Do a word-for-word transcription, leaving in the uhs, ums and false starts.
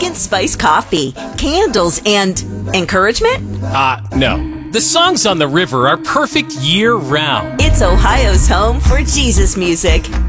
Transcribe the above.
giant spice coffee, candles, and encouragement? Uh, no. The songs on the river are perfect year-round. It's Ohio's home for Jesus music.